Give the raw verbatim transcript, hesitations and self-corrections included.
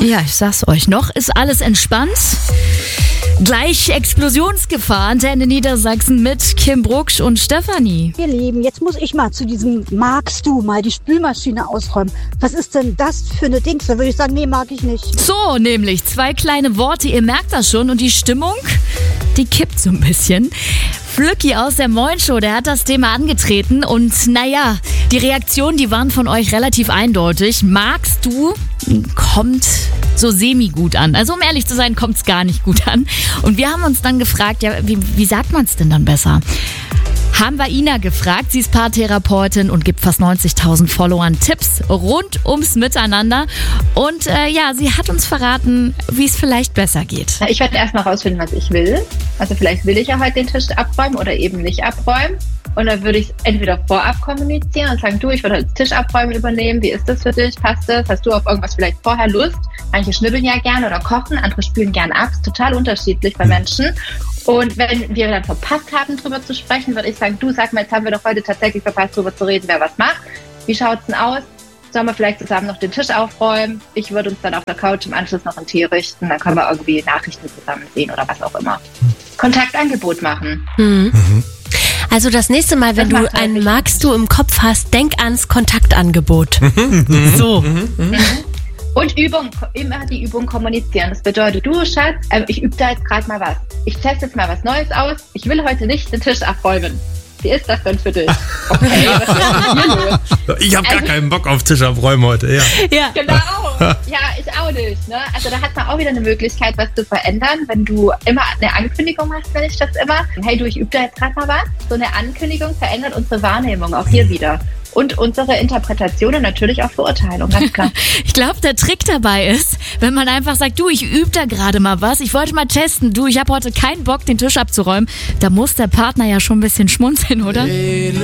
Ja, ich sag's euch, noch ist alles entspannt. Gleich Explosionsgefahr, Antenne Niedersachsen mit Kim Brucksch und Stefanie. Ihr Lieben, jetzt muss ich mal zu diesem magst du mal die Spülmaschine ausräumen. Was ist denn das für eine Dings? Da würde ich sagen, nee, mag ich nicht. So, nämlich zwei kleine Worte, ihr merkt das schon und die Stimmung, die kippt so ein bisschen. Flücki aus der Moin Show, der hat das Thema angetreten und naja, die Reaktionen, die waren von euch relativ eindeutig. Magst du, kommt so semi-gut an. Also um ehrlich zu sein, kommt es gar nicht gut an. Und wir haben uns dann gefragt, ja, wie, wie sagt man es denn dann besser? Haben wir Ina gefragt, sie ist Paartherapeutin und gibt fast neunzigtausend Followern Tipps rund ums Miteinander. Und äh, ja, sie hat uns verraten, wie es vielleicht besser geht. Ich werde erstmal rausfinden, was ich will. Also vielleicht will ich ja heute den Tisch abräumen oder eben nicht abräumen. Und dann würde ich es entweder vorab kommunizieren und sagen, du, ich würde das Tisch abräumen übernehmen. Wie ist das für dich? Passt das? Hast du auf irgendwas vielleicht vorher Lust? Manche schnibbeln ja gerne oder kochen, andere spülen gerne ab. Ist total unterschiedlich bei Menschen. Und wenn wir dann verpasst haben, drüber zu sprechen, würde ich sagen, du, sag mal, jetzt haben wir doch heute tatsächlich verpasst, drüber zu reden, wer was macht. Wie schaut's denn aus? Sollen wir vielleicht zusammen noch den Tisch aufräumen? Ich würde uns dann auf der Couch im Anschluss noch einen Tee richten. Dann können wir irgendwie Nachrichten zusammen sehen oder was auch immer. Kontaktangebot machen. Mhm. Mhm. Also das nächste Mal, wenn du einen magst du im Kopf hast, denk ans Kontaktangebot. So. Mhm. Und Übung, immer die Übung kommunizieren. Das bedeutet, du Schatz, ich übe da jetzt gerade mal was. Ich teste jetzt mal was Neues aus. Ich will heute nicht den Tisch abräumen. Wie ist das denn für dich? Okay, was ist denn hier los? Ich habe gar also, keinen Bock auf Tisch abräumen heute. Ja. Ja. Genau. Ja, ich auch nicht. Ne? Also da hat man auch wieder eine Möglichkeit, was zu verändern, wenn du immer eine Ankündigung hast, wenn ich das immer. Hey du, ich übe da jetzt gerade mal was. So eine Ankündigung verändert unsere Wahrnehmung auch hier wieder. Und unsere Interpretation und natürlich auch Verurteilung, ganz klar. Ich glaube, der Trick dabei ist, wenn man einfach sagt, du, ich übe da gerade mal was, ich wollte mal testen, du, ich habe heute keinen Bock, den Tisch abzuräumen, da muss der Partner ja schon ein bisschen schmunzeln, oder?